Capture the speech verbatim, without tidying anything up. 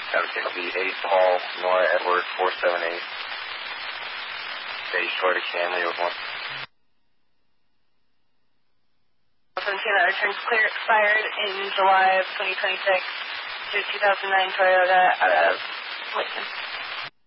Okay, it'll be eight Paul, Nora Edward, four seven eight. Stage Toyota Camry with one. seventeen, that return's clear, expired in July of twenty twenty-six to two thousand nine Toyota out of Whitman.